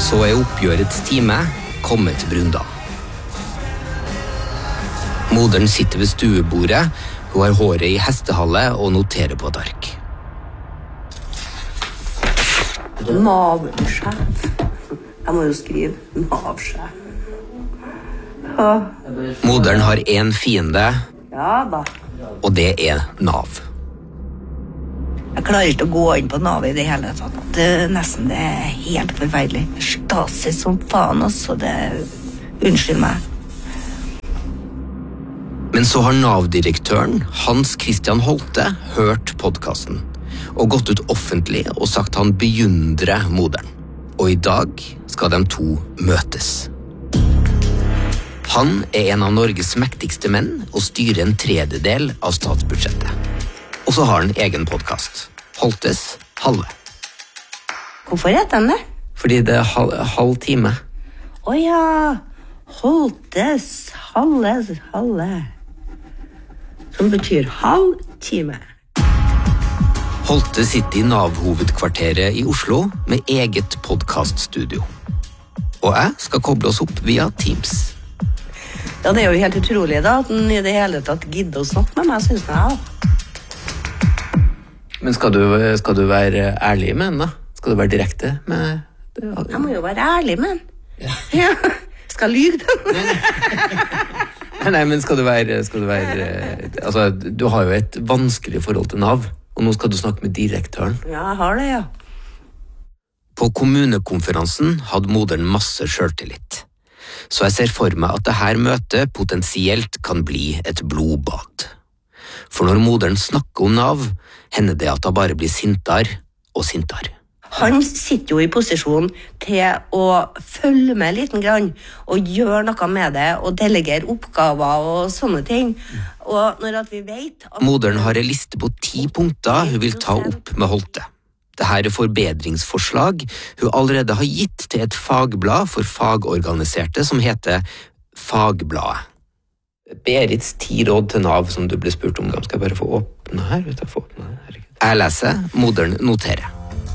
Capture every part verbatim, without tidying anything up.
Så er oppgjørets time kommet til Brundal. Moderen sitter ved stuebordet, hun har håret i hestehale og noterer på et ark. Navsjef. Jeg må jo skrive navsjef. Ja. Moderen har en fiende, Ja da. og det er Nav. Jeg klarer ikke å gå inn på Nav i det hele tatt. Det er nesten det er helt forferdelig. Stasi som faen, altså. Det... Unnskyld meg. Men så har Nav-direktøren, Hans Christian Holte, hørt podcasten og gått ut offentlig og sagt han beundrer moderen. Og i dag skal de to møtes. Han er en av Norges mektigste menn og styrer en tredjedel av statsbudsjettet. Og så har han egen podcast, Holtes Halve. Hvorfor heter han det? Fordi det er halv, halv time. Åja, Holtes Halve, halve. Som betyr halv time. Holte sitter i Nav-hovedkvarteret i Oslo med eget podcaststudio. Og jeg skal koble oss opp via Teams. Ja, det er jo helt utrolig da, at den i det hele tatt gidder å snakke med meg, synes jeg. Ja. Men skal du, skal du være ærlig med henne da? Skal du være direkte med det? Jeg må jo være ærlig med den. Ja. Ja. Skal lyge den. Nei, nei, men skal du være, skal du være altså, du har jo et vanskelig forhold til Nav, og nå skal du snakke med direktøren. Ja, jeg har det, ja. På kommunekonferansen hadde moderen masse selvtillit. Så jeg ser for meg at dette møtet potensielt kan bli et blodbad. For når moderen snakker om Nav, hender det at hun bare blir sintere og sintere. Han sitter jo i posisjon til å følge med liten grann og gjøre noe med det og delegere oppgaver og sånne ting. Og når at vi vet at... Moderen har en liste på ti punkter hun vil ta opp med Holte. Dette er forbedringsforslag hun allerede har gitt til et fagblad for fagorganiserte som heter Fagbladet. Berits ti råd til Nav som du ble spurt om. Skal jeg bare få åpne her? Vet jeg, få åpne her. Jeg leser, moderen noterer.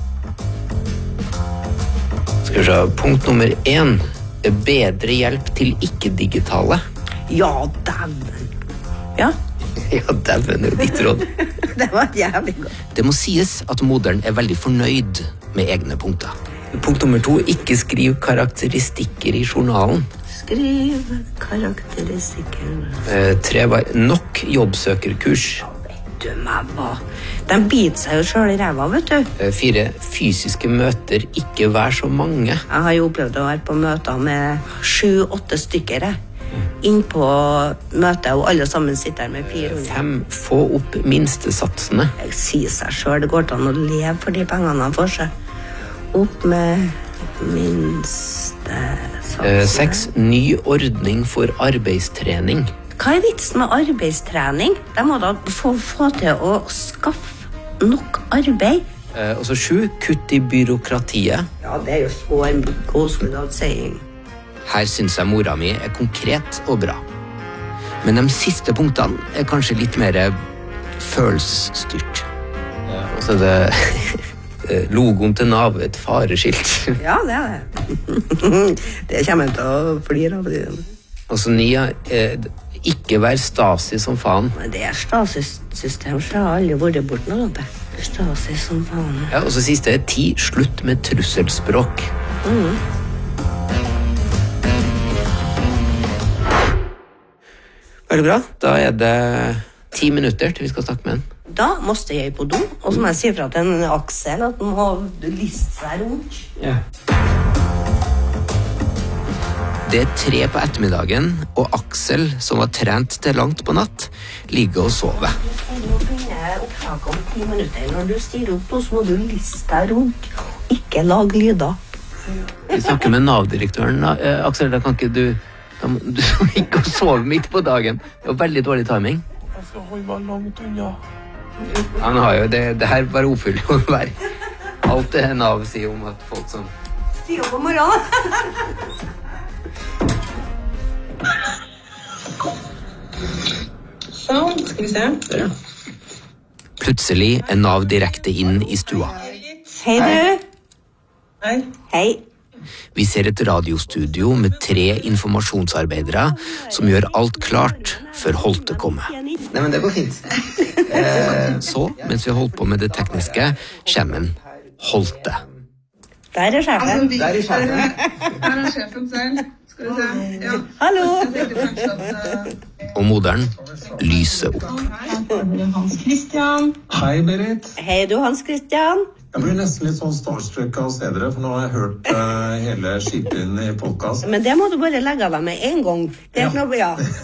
Skal vi se, punkt nummer én er bedre hjelp til ikke-digitale. Ja, dæven. Ja? Ja, dæven er jo ditt råd. Det var jævlig godt. Det må sies at moderen er veldig fornøyd med egne punkter. Punkt nummer to, ikke skriv karakteristikker i journalen. Skriv karakteristikker. Eh, tre var nok jobbsøkerkurs. Du meg hva? De biter seg jo selv i ræva, vet du. Eh, fire, fysiske møter, ikke vær så mange. Jeg har jo opplevd å være på møter med sju-åtte stykker. Inn på møtet, og alle sammen sitter her med fire hundre. Fem, få opp minstesatsene. Jeg sier seg selv, det går til å leve for de pengene han får seg. Opp med minstesatsene. Eh, seks, ny ordning for arbeidstrening. Hva er vitsen med arbeidstrening? De må da få, få til å skaffe nok arbeid. Eh, og så sju, kutt i byråkratiet. Ja, det er jo så en goes without saying. Her synes jeg mora mi er konkret og bra. Men de siste punktene er kanskje litt mer følelsesstyrt. Ja, og så er det logoen til Nav, et fareskilt. Ja, det er det. Det kommer jeg til å flire av det. Og så nia, eh, ikke vær Stasi som faen. Men det er Stasi-system, så jeg har aldri vært bort noe av det. Stasi som faen. Ja, og så siste er ti, slutt med trusselspråk. Mm. Veldig bra, da er det ti minutter til vi skal snakke med en. Da måste jeg på do, og så må jeg si fra til en Aksel at den må liste seg rundt. Ja. Det er tre på ettermiddagen, og Aksel, som var trent til langt på natt, ligger og sover. Du må begynne opptaket om ti minutter. Når du styrer opp, så må du liste deg rundt, ikke lag lyder. Vi snakker med Nav-direktøren. Aksel, da kan ikke du... Du skal ikke sove midt på dagen. Det var veldig dårlig timing. Jeg skal holde meg langt unna. Han har jo det, det her bare oppfyller jo hver. Alt det Nav sier om at folk som... Styr opp om morgenen. Sånn, skal vi se. Der, ja. Plutselig er Nav direkte inn i stua. Hei, du. Hei. Hei. Vi ser et radiostudio med tre informasjonsarbeidere som gjør alt klart før Holte kommer. Nei, men det går fint. Eh, så, mens vi holdt på med det tekniske, kommer en Holte. Der er sjefen. Der er sjefen. Her er sjefen selv. Skal vi se. Ja. Hallo! Jeg tenkte kanskje at... Og moderen lyser opp. Hans Christian. Hei, Berit. Hei du, Hans Christian. Jeg blir nesten litt sånn starstruck av å se dere, for nå har jeg hørt uh, hele skipet i podcast. Men det må du bare legge av deg med en gang. Det er ikke noe, ja.